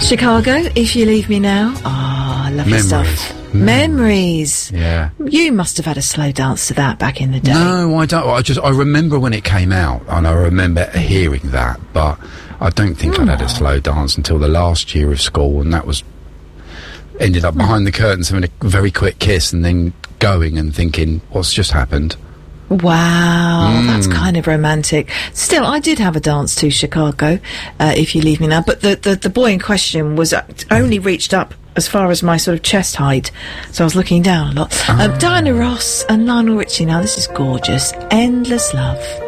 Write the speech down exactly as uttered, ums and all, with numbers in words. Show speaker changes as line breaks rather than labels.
Chicago, If You Leave Me Now. Ah, oh, lovely
Memories.
stuff.
Mm.
Memories.
Yeah.
You must have had a slow dance to that back in the day.
No, I don't. I just, I remember when it came out, and I remember hearing that, but I don't think
Oh.
I'd had a slow dance until the last year of school, and that was, ended up behind the curtains having a very quick kiss, and then going and thinking, what's just happened?
Wow,
Mm.
that's kind of romantic. Still, I did have a dance to Chicago, uh, If You Leave Me Now, but the, the, the boy in question was uh, only reached up as far as my sort of chest height, so I was looking down a lot.
Oh.
Um, Diana Ross and Lionel Richie now, this is gorgeous. Endless Love.